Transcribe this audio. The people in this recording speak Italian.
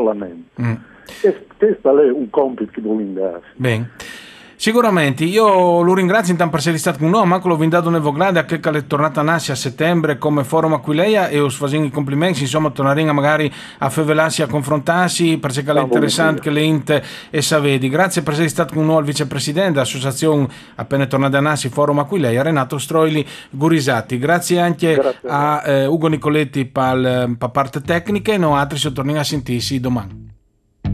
Parlamento. Questo è un compito che vuole indare. Bene. Sicuramente, io lo ringrazio intanto per essere stato con noi, ma l'ho vinto una voglada che è tornata a Nassi a settembre come forum Aquileia e us facendo i complimenti, insomma torneremo magari a fevelarsi, a confrontarsi, perché è interessante che le int e savedi. Grazie per essere stato con noi il vicepresidente dell'associazione appena tornata a Nassi forum Aquileia, Renato Stroili Gurisatti. Grazie anche a Ugo Nicoletti per parte tecnica e noi altri torniamo a sentirsi domani.